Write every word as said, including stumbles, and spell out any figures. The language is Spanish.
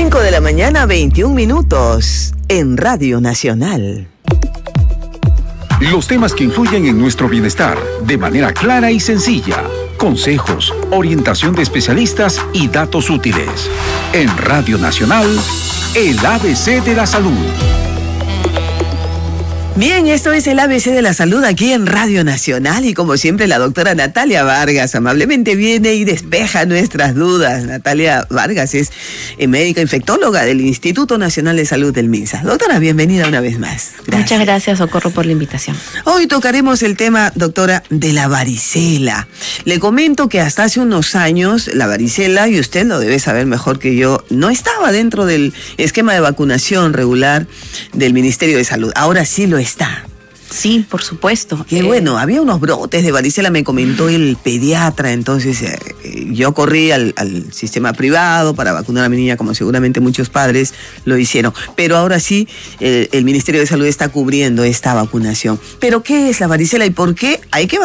cinco de la mañana, veintiún minutos, en Radio Nacional. Los temas que influyen en nuestro bienestar, de manera clara y sencilla. Consejos, orientación de especialistas y datos útiles. En Radio Nacional, el A B C de la Salud. Bien, esto es el A B C de la Salud aquí en Radio Nacional y como siempre la doctora Natalia Vargas amablemente viene y despeja nuestras dudas. Natalia Vargas es médica infectóloga del Instituto Nacional de Salud del MINSA. Doctora, bienvenida una vez más. Gracias. Muchas gracias, Socorro, por la invitación. Hoy tocaremos el tema, doctora, de la varicela. Le comento que hasta hace unos años la varicela, y usted lo debe saber mejor que yo, no estaba dentro del esquema de vacunación regular del Ministerio de Salud. Ahora sí lo está. Sí, por supuesto. Qué eh, bueno, había unos brotes de varicela, me comentó el pediatra, entonces eh, yo corrí al, al sistema privado para vacunar a mi niña, como seguramente muchos padres lo hicieron. Pero ahora sí, eh, el Ministerio de Salud está cubriendo esta vacunación. ¿Pero qué es la varicela y por qué hay que